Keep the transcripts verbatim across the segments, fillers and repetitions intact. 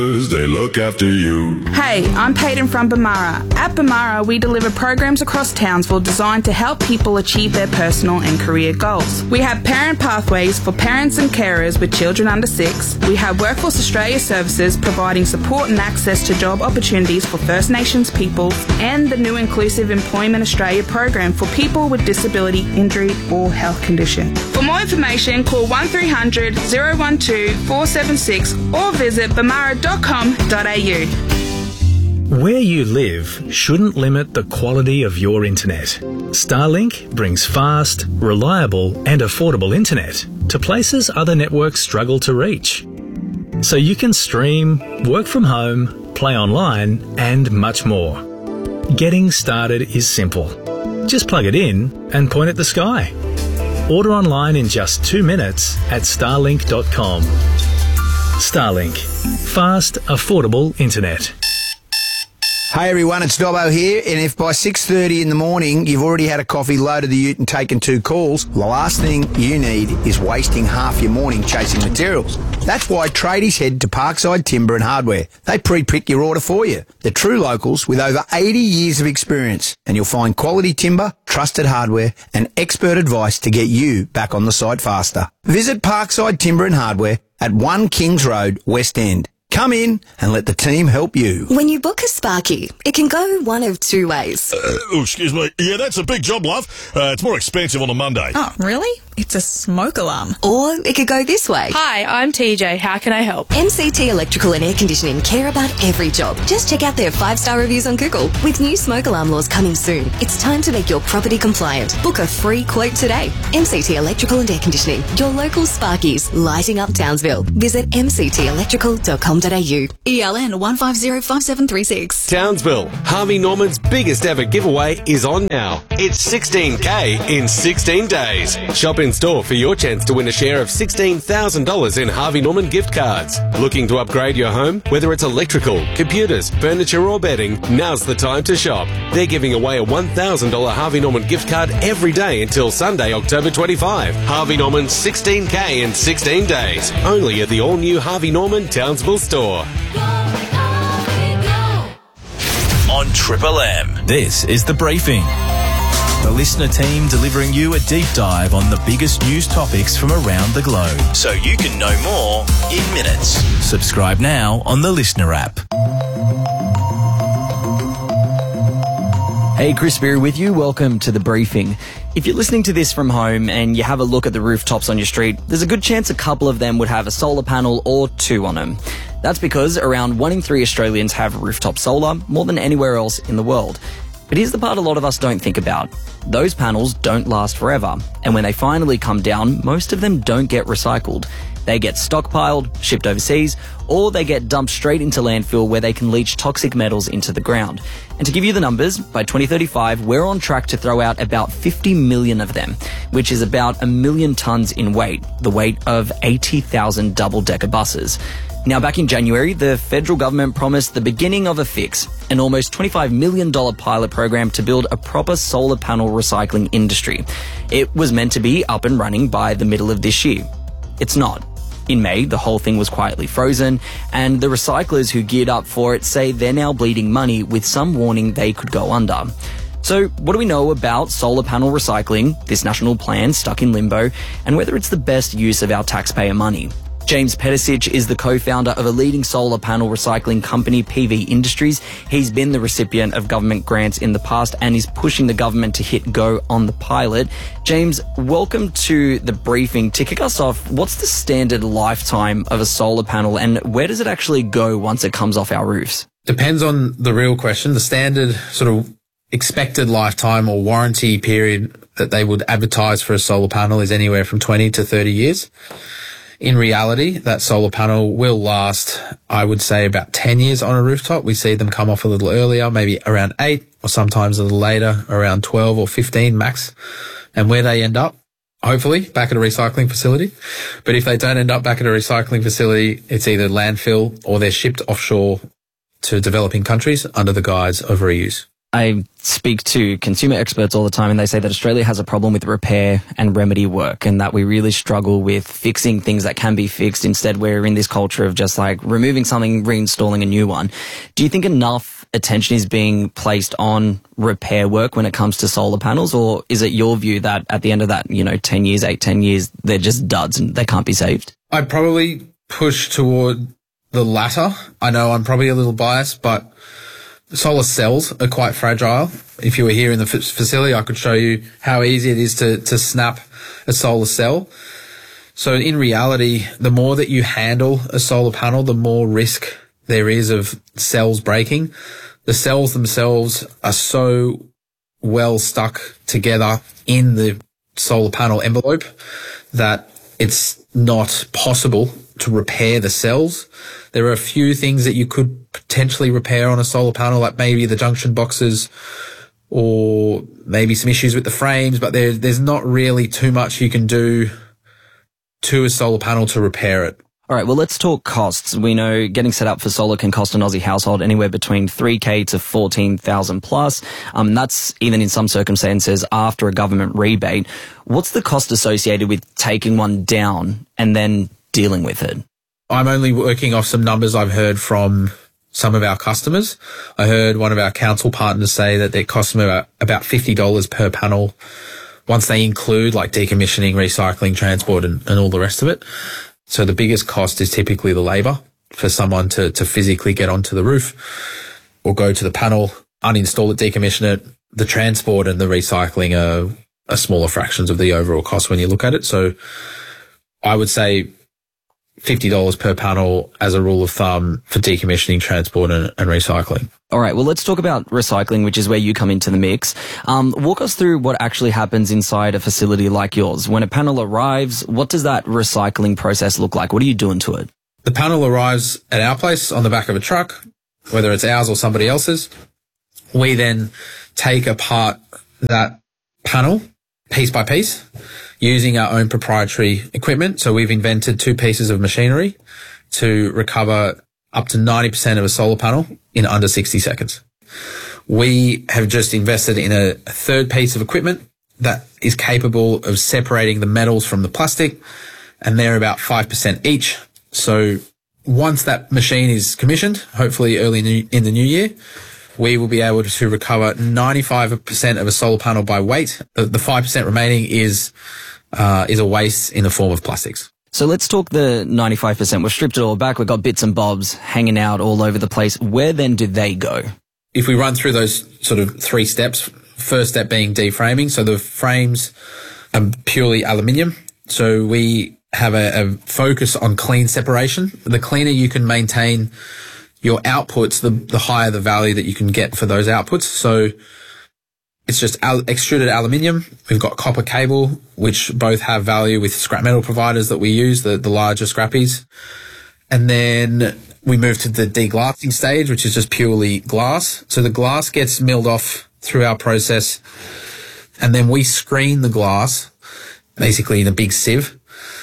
They look after you. Hey, I'm Peyton from Bamara. At Bamara, we deliver programs across Townsville designed to help people achieve their personal and career goals. We have parent pathways for parents and carers with children under six. We have Workforce Australia services providing support and access to job opportunities for First Nations peoples, and the new Inclusive Employment Australia program for people with disability, injury or health condition. For more information, call one three hundred, oh one two, four seven six or visit bamara dot com dot a u. Where you live shouldn't limit the quality of your internet. Starlink brings fast, reliable and affordable internet to places other networks struggle to reach. So you can stream, work from home, play online and much more. Getting started is simple. Just plug it in and point at the sky. Order online in just two minutes at starlink dot com. Starlink. Fast, affordable internet. Hey everyone, it's Dobbo here, and if by six thirty in the morning you've already had a coffee, loaded the ute and taken two calls, the last thing you need is wasting half your morning chasing materials. That's why tradies head to Parkside Timber and Hardware. They pre-pick your order for you. They're true locals with over eighty years of experience, and you'll find quality timber, trusted hardware and expert advice to get you back on the site faster. Visit Parkside Timber and Hardware at one Kings Road, West End. Come in and let the team help you. When you book a Sparky, it can go one of two ways. Uh, oh, excuse me. Yeah, that's a big job, love. Uh, it's more expensive on a Monday. Oh, really? It's a smoke alarm. Or it could go this way. Hi, I'm T J. How can I help? M C T Electrical and Air Conditioning care about every job. Just check out their five-star reviews on Google. With new smoke alarm laws coming soon, it's time to make your property compliant. Book a free quote today. M C T Electrical and Air Conditioning, your local Sparkies, lighting up Townsville. Visit m c t electrical dot com dot a u. E L N one five zero five seven three six. Townsville, Harvey Norman's biggest ever giveaway is on now. It's sixteen K in sixteen days. Shop in store for your chance to win a share of sixteen thousand dollars in Harvey Norman gift cards. Looking to upgrade your home? Whether it's electrical, computers, furniture or bedding, now's the time to shop. They're giving away a one thousand dollars Harvey Norman gift card every day until Sunday, October twenty-fifth. Harvey Norman's sixteen K in sixteen days. Only at the all-new Harvey Norman Townsville store. On Triple M, this is The Briefing. The listener team delivering you a deep dive on the biggest news topics from around the globe, so you can know more in minutes. Subscribe now on the Listener app. Hey, Chris Beery with you. Welcome to The Briefing. If you're listening to this from home and you have a look at the rooftops on your street, there's a good chance a couple of them would have a solar panel or two on them. That's because around one in three Australians have rooftop solar, more than anywhere else in the world. But here's the part a lot of us don't think about. Those panels don't last forever, and when they finally come down, most of them don't get recycled. They get stockpiled, shipped overseas, or they get dumped straight into landfill where they can leach toxic metals into the ground. And to give you the numbers, by twenty thirty-five, we're on track to throw out about fifty million of them, which is about a million tonnes in weight, the weight of eighty thousand double-decker buses. Now, back in January, the federal government promised the beginning of a fix, an almost twenty-five million dollars pilot program to build a proper solar panel recycling industry. It was meant to be up and running by the middle of this year. It's not. In May, the whole thing was quietly frozen, and the recyclers who geared up for it say they're now bleeding money with some warning they could go under. So what do we know about solar panel recycling, this national plan stuck in limbo, and whether it's the best use of our taxpayer money? James Pedicic is the co-founder of a leading solar panel recycling company, P V Industries. He's been the recipient of government grants in the past and is pushing the government to hit go on the pilot. James, welcome to The Briefing. To kick us off, what's the standard lifetime of a solar panel and where does it actually go once it comes off our roofs? Depends on the real question. The standard sort of expected lifetime or warranty period that they would advertise for a solar panel is anywhere from twenty to thirty years. In reality, that solar panel will last, I would say, about ten years on a rooftop. We see them come off a little earlier, maybe around eight, or sometimes a little later, around twelve or fifteen max. And where they end up, hopefully, back at a recycling facility. But if they don't end up back at a recycling facility, it's either landfill or they're shipped offshore to developing countries under the guise of reuse. I speak to consumer experts all the time, and they say that Australia has a problem with repair and remedy work, and that we really struggle with fixing things that can be fixed. Instead, we're in this culture of just like removing something, reinstalling a new one. Do you think enough attention is being placed on repair work when it comes to solar panels, or is it your view that at the end of that, you know, ten years, eight, ten years, they're just duds and they can't be saved? I'd probably push toward the latter. I know I'm probably a little biased, but solar cells are quite fragile. If you were here in the f- facility, I could show you how easy it is to, to snap a solar cell. So in reality, the more that you handle a solar panel, the more risk there is of cells breaking. The cells themselves are so well stuck together in the solar panel envelope that it's not possible to repair the cells. There are a few things that you could potentially repair on a solar panel, like maybe the junction boxes or maybe some issues with the frames, but there, there's not really too much you can do to a solar panel to repair it. All right, well, let's talk costs. We know getting set up for solar can cost an Aussie household anywhere between three K to fourteen thousand plus. Um, that's even in some circumstances after a government rebate. What's the cost associated with taking one down and then dealing with it? I'm only working off some numbers I've heard from some of our customers. I heard one of our council partners say that they cost them about, about fifty dollars per panel once they include like decommissioning, recycling, transport and, and all the rest of it. So the biggest cost is typically the labour for someone to, to physically get onto the roof or go to the panel, uninstall it, decommission it. The transport and the recycling are, are smaller fractions of the overall cost when you look at it. So I would say fifty dollars per panel as a rule of thumb for decommissioning, transport and, and recycling. All right, well, let's talk about recycling, which is where you come into the mix. Um, walk us through what actually happens inside a facility like yours. When a panel arrives, what does that recycling process look like? What are you doing to it? The panel arrives at our place on the back of a truck, whether it's ours or somebody else's. We then take apart that panel piece by piece using our own proprietary equipment. So we've invented two pieces of machinery to recover up to ninety percent of a solar panel in under sixty seconds. We have just invested in a third piece of equipment that is capable of separating the metals from the plastic, and they're about five percent each. So once that machine is commissioned, hopefully early in the new year, we will be able to recover ninety-five percent of a solar panel by weight. The five percent remaining is uh, is a waste in the form of plastics. So let's talk the ninety-five percent. We've stripped it all back. We've got bits and bobs hanging out all over the place. Where then do they go? If we run through those sort of three steps, first step being deframing. So the frames are purely aluminium. So we have a, a focus on clean separation. The cleaner you can maintain your outputs, the, the higher the value that you can get for those outputs. So it's just al- extruded aluminium. We've got copper cable, which both have value with scrap metal providers that we use, the, the larger scrappies. And then we move to the deglassing stage, which is just purely glass. So the glass gets milled off through our process, and then we screen the glass, basically in a big sieve,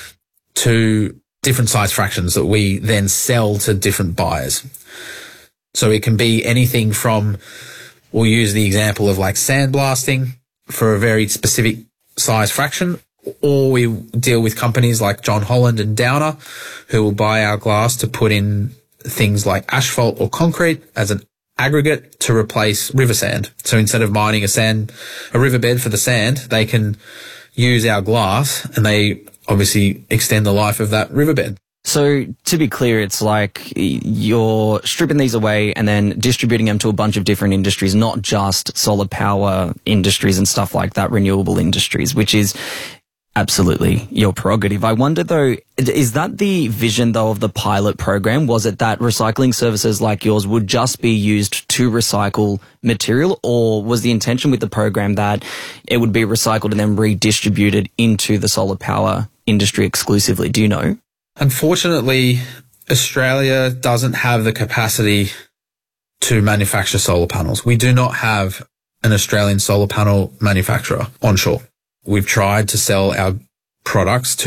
to different size fractions that we then sell to different buyers. So it can be anything from, we'll use the example of like sandblasting for a very specific size fraction, or we deal with companies like John Holland and Downer who will buy our glass to put in things like asphalt or concrete as an aggregate to replace river sand. So instead of mining a sand, a riverbed for the sand, they can use our glass and they obviously extend the life of that riverbed. So to be clear, it's like you're stripping these away and then distributing them to a bunch of different industries, not just solar power industries and stuff like that, renewable industries, which is absolutely your prerogative. I wonder though, is that the vision though of the pilot program? Was it that recycling services like yours would just be used to recycle material, or was the intention with the program that it would be recycled and then redistributed into the solar power industry exclusively? Do you know? Unfortunately, Australia doesn't have the capacity to manufacture solar panels. We do not have an Australian solar panel manufacturer onshore. We've tried to sell our products to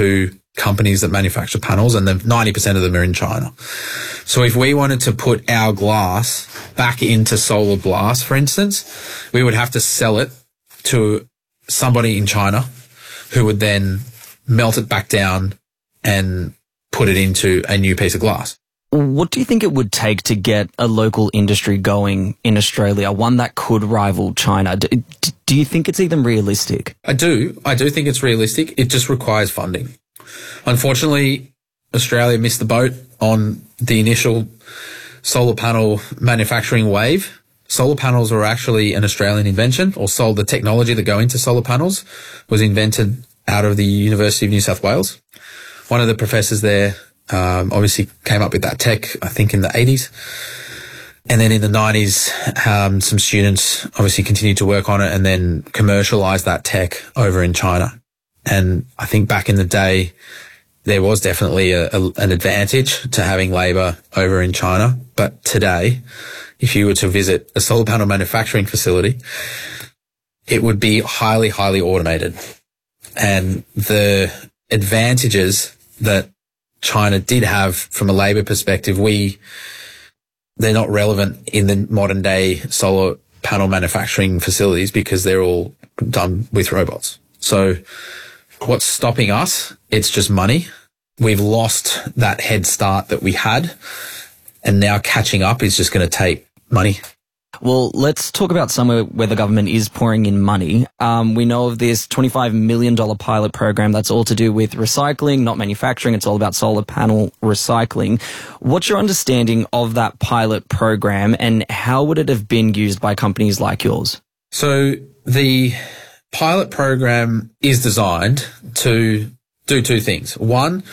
companies that manufacture panels, and the ninety percent of them are in China. So if we wanted to put our glass back into solar glass, for instance, we would have to sell it to somebody in China who would then melt it back down and put it into a new piece of glass. What do you think it would take to get a local industry going in Australia, one that could rival China? Do, do you think it's even realistic? I do. I do think it's realistic. It just requires funding. Unfortunately, Australia missed the boat on the initial solar panel manufacturing wave. Solar panels were actually an Australian invention, or sold the technology that go into solar panels was invented out of the University of New South Wales. One of the professors there um, obviously came up with that tech, I think, in the eighties. And then in the nineties, um, some students obviously continued to work on it and then commercialized that tech over in China. And I think back in the day, there was definitely a, a, an advantage to having labor over in China. But today, if you were to visit a solar panel manufacturing facility, it would be highly, highly automated. And the advantages that China did have from a labor perspective, we, they're not relevant in the modern day solar panel manufacturing facilities because they're all done with robots. So what's stopping us? It's just money. We've lost that head start that we had, and now catching up is just going to take money. Well, let's talk about somewhere where the government is pouring in money. Um, we know of this twenty-five million dollars pilot program that's all to do with recycling, not manufacturing. It's all about solar panel recycling. What's your understanding of that pilot program, and how would it have been used by companies like yours? So the pilot program is designed to do two things. One,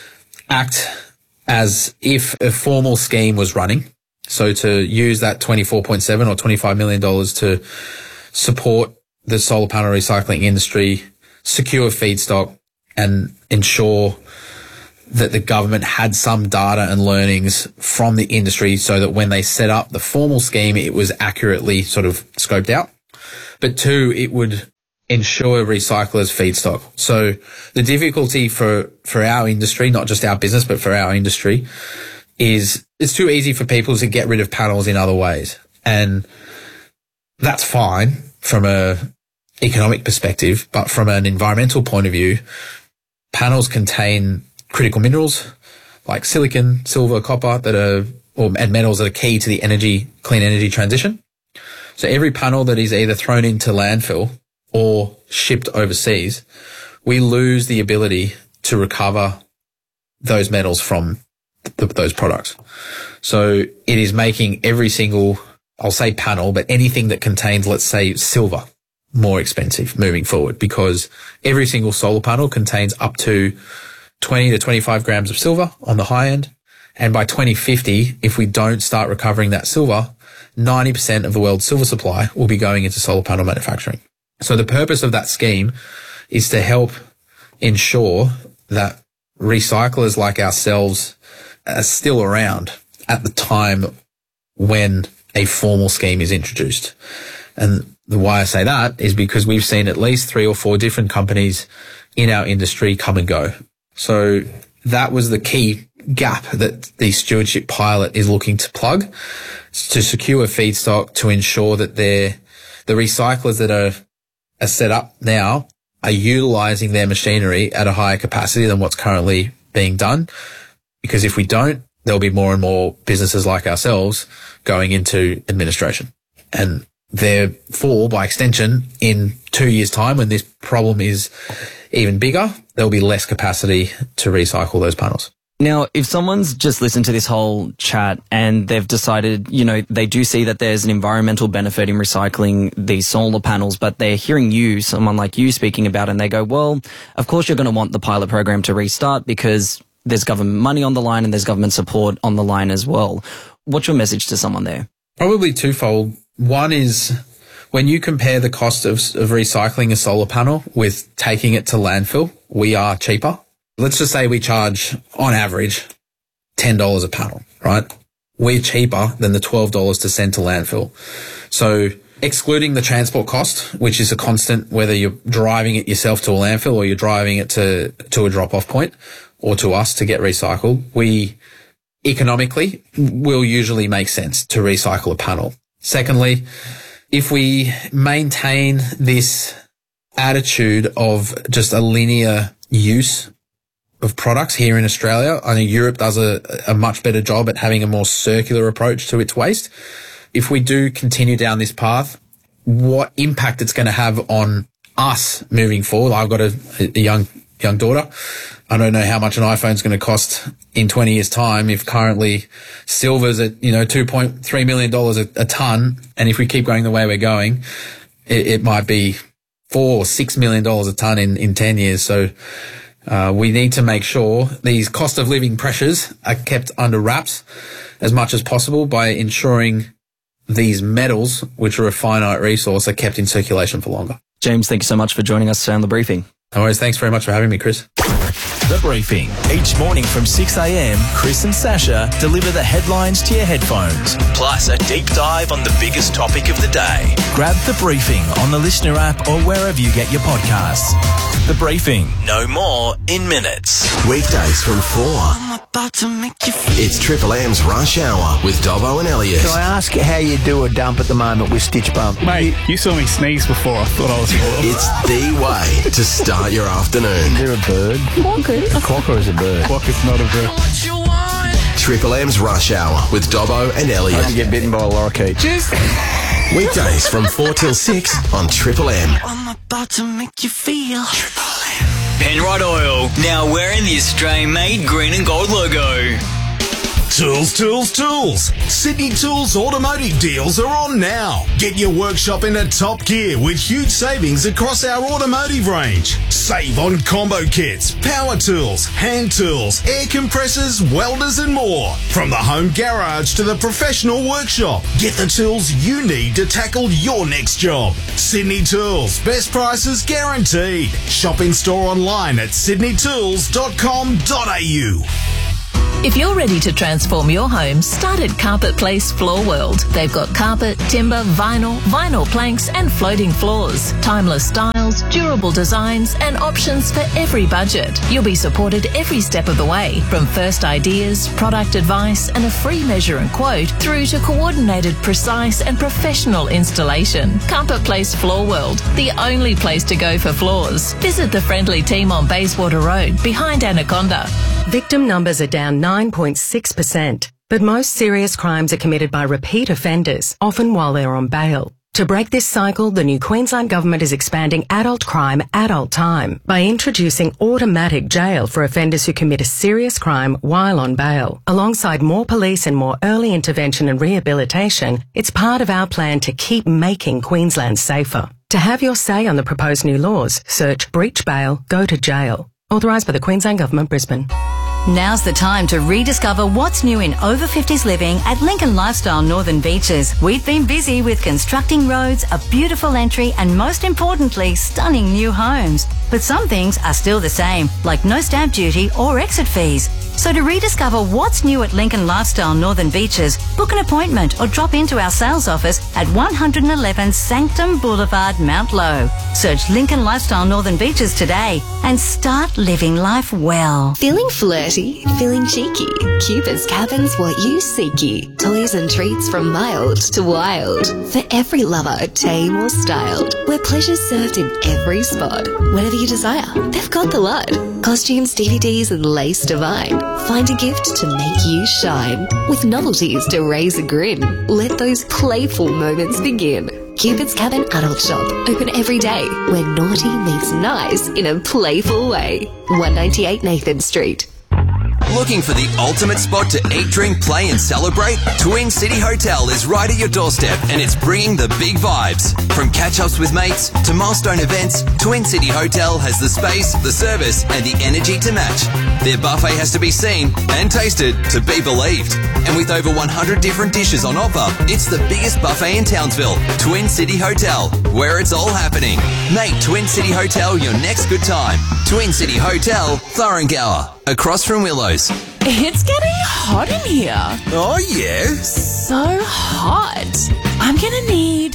act as if a formal scheme was running. So to use that twenty-four point seven or twenty-five million dollars to support the solar panel recycling industry, secure feedstock, and ensure that the government had some data and learnings from the industry so that when they set up the formal scheme, it was accurately sort of scoped out. But two, it would ensure recyclers feedstock. So the difficulty for, for our industry, not just our business, but for our industry, is it's too easy for people to get rid of panels in other ways. And that's fine from a economic perspective, but from an environmental point of view, panels contain critical minerals like silicon, silver, copper that are, or, and metals that are key to the energy, clean energy transition. So every panel that is either thrown into landfill or shipped overseas, we lose the ability to recover those metals from th- those products. So it is making every single, I'll say panel, but anything that contains, let's say, silver, more expensive moving forward, because every single solar panel contains up to twenty to twenty-five grams of silver on the high end. And by twenty fifty, if we don't start recovering that silver, ninety percent of the world's silver supply will be going into solar panel manufacturing. So the purpose of that scheme is to help ensure that recyclers like ourselves are still around at the time when a formal scheme is introduced. And the why I say that is because we've seen at least three or four different companies in our industry come and go. So that was the key gap that the stewardship pilot is looking to plug, to secure feedstock, to ensure that they're, the recyclers that are, are set up now are utilising their machinery at a higher capacity than what's currently being done. Because if we don't, there'll be more and more businesses like ourselves going into administration. And therefore, by extension, in two years' time, when this problem is even bigger, there'll be less capacity to recycle those panels. Now, if someone's just listened to this whole chat and they've decided, you know, they do see that there's an environmental benefit in recycling these solar panels, but they're hearing you, someone like you, speaking about it, and they go, well, of course you're going to want the pilot program to restart because there's government money on the line and there's government support on the line as well. What's your message to someone there? Probably twofold. One is when you compare the cost of, of recycling a solar panel with taking it to landfill, we are cheaper. Let's just say we charge, on average, ten dollars a panel, right? We're cheaper than the twelve dollars to send to landfill. So excluding the transport cost, which is a constant whether you're driving it yourself to a landfill or you're driving it to, to a drop-off point or to us to get recycled, we economically will usually make sense to recycle a panel. Secondly, if we maintain this attitude of just a linear use of products here in Australia, I think Europe does a, a much better job at having a more circular approach to its waste. If we do continue down this path, what impact it's going to have on us moving forward. I've got a, a young young daughter. I don't know how much an iPhone's going to cost in twenty years' time if currently silver's at, you know, two point three million dollars a, a ton. And if we keep going the way we're going, it, it might be four or six million dollars a ton in, in ten years. So uh, we need to make sure these cost of living pressures are kept under wraps as much as possible by ensuring these metals, which are a finite resource, are kept in circulation for longer. James, thank you so much for joining us today on The Briefing. No worries. Thanks very much for having me, Chris. The Briefing. Each morning from six a.m, Chris and Sasha deliver the headlines to your headphones, plus a deep dive on the biggest topic of the day. Grab The Briefing on the Listener app or wherever you get your podcasts. The Briefing. No more in minutes. Weekdays from four. I'm about to make you feel. It's Triple M's Rush Hour with Dobbo and Elliot. Can I ask how you do a dump at the moment with Stitch Bump? Mate, you saw me sneeze before. I thought I was cool. It's the way to start your afternoon. Is there a bird? Quokka. A quokka is a bird. Quokka's not a bird. Triple M's Rush Hour with Dobbo and Elliot. Don't get bitten by a lorikeet. Just Weekdays from four till six on Triple M. I'm about to make you feel. Triple M. Penrite Oil, now wearing the Australian-made green and gold logo. Tools, tools, tools. Sydney Tools automotive deals are on now. Get your workshop into top gear with huge savings across our automotive range. Save on combo kits, power tools, hand tools, air compressors, welders and more. From the home garage to the professional workshop, get the tools you need to tackle your next job. Sydney Tools, best prices guaranteed. Shop in store online at sydney tools dot com dot a u. If you're ready to transform your home, start at Carpet Place Floor World. They've got carpet, timber, vinyl, vinyl planks and floating floors. Timeless styles, durable designs and options for every budget. You'll be supported every step of the way, from first ideas, product advice and a free measure and quote through to coordinated, precise and professional installation. Carpet Place Floor World, the only place to go for floors. Visit the friendly team on Bayswater Road, behind Anaconda. Victim numbers are down nine point six percent, but most serious crimes are committed by repeat offenders, often while they're on bail. To break this cycle, the new Queensland Government is expanding adult crime, adult time by introducing automatic jail for offenders who commit a serious crime while on bail. Alongside more police and more early intervention and rehabilitation, it's part of our plan to keep making Queensland safer. To have your say on the proposed new laws, search breach bail, go to jail. Authorised by the Queensland Government, Brisbane. Now's the time to rediscover what's new in over fifties living at Lincoln Lifestyle Northern Beaches. We've been busy with constructing roads, a beautiful entry and most importantly, stunning new homes. But some things are still the same, like no stamp duty or exit fees. So to rediscover what's new at Lincoln Lifestyle Northern Beaches, book an appointment or drop into our sales office at one eleven Sanctum Boulevard, Mount Low. Search Lincoln Lifestyle Northern Beaches today and start living life well. Feeling flirty? Feeling cheeky? Cupid's Cabin's what you seeky. Toys and treats from mild to wild. For every lover, tame or styled. Where pleasure's served in every spot. Whatever you desire, they've got the lot. Costumes, D V Ds and lace divine. Find a gift to make you shine. With novelties to raise a grin. Let those playful moments begin. Cupid's Cabin Adult Shop. Open every day. Where naughty meets nice in a playful way. one ninety-eight Nathan Street. Looking for the ultimate spot to eat, drink, play and celebrate? Twin City Hotel is right at your doorstep and it's bringing the big vibes. From catch-ups with mates to milestone events, Twin City Hotel has the space, the service and the energy to match. Their buffet has to be seen and tasted to be believed. And with over one hundred different dishes on offer, it's the biggest buffet in Townsville. Twin City Hotel, where it's all happening. Make Twin City Hotel your next good time. Twin City Hotel, Thurrangower, across from Willows. It's getting hot in here. Oh, yeah? So hot. I'm gonna need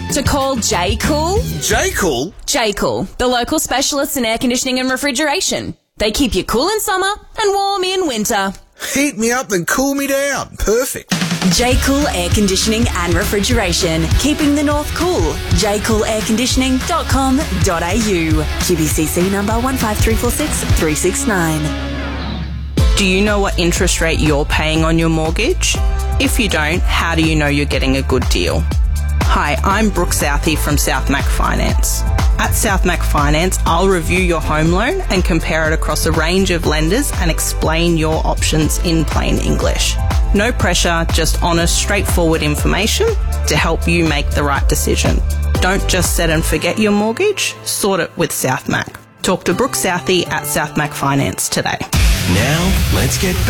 To call J Cool? J Cool? J Cool, the local specialists in air conditioning and refrigeration. They keep you cool in summer and warm in winter. Heat me up and cool me down. Perfect. J Cool Air Conditioning and Refrigeration. Keeping the north cool. j cool air conditioning dot com dot a u. Q B C C number one five three four six three six nine. Do you know what interest rate you're paying on your mortgage? If you don't, how do you know you're getting a good deal? Hi, I'm Brooke Southey from South Mac Finance. At South Mac Finance, I'll review your home loan and compare it across a range of lenders and explain your options in plain English. No pressure, just honest, straightforward information to help you make the right decision. Don't just set and forget your mortgage, sort it with South Mac. Talk to Brooke Southey at South Mac Finance today. Now, let's get back